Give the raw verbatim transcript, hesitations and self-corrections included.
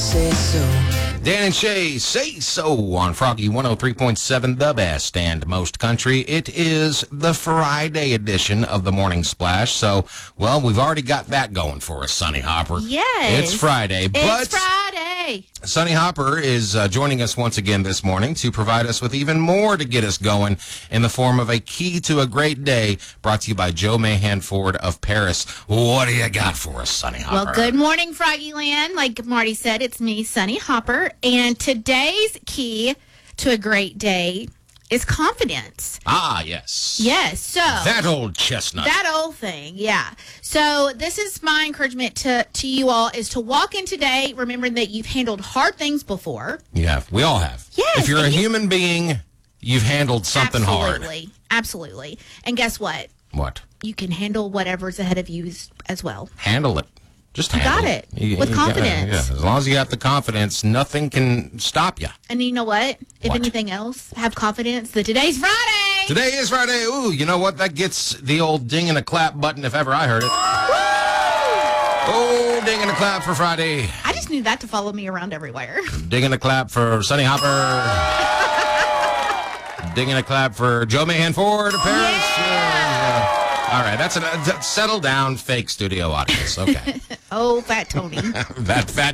say so. Dan and Shay say so on Froggy one oh three point seven, the best and most country. It is the Friday edition of the Morning Splash. So, well, we've already got that going for us, Sonny Hopper. Yes. It's Friday. It's but Friday. Sonny Hopper is uh, joining us once again this morning to provide us with even more to get us going in the form of a key to a great day brought to you by Joe Mahan Ford of Paris. What do you got for us, Sonny Hopper? Well, good morning, Froggy Land. Like Marty said, it's me, Sonny Hopper. And today's key to a great day is confidence. Ah, yes. Yes. So That old chestnut. that old thing, yeah. So this is my encouragement to, to you all is to walk in today remembering that you've handled hard things before. You have. We all have. Yes, If you're a and you- human being, you've handled something Absolutely. hard. Absolutely. And guess what? What? You can handle whatever's ahead of you as, as well. Handle it. Just You handle got it. it. With gotta- confidence. yeah, as long as you got the confidence, nothing can stop you. And you know what? If What? anything else, have confidence that today's Friday. Today is Friday. Ooh, you know what? That gets the old ding and a clap button if ever I heard it. Oh, ding and a clap for Friday. I just need that to follow me around everywhere. Ding and a clap for Sonny Hopper. Ding and a clap for Joe Mahan Ford of Paris. Yeah. Uh, all right, that's a that's settle down, fake studio audience. Okay. Oh, Fat Tony. that fat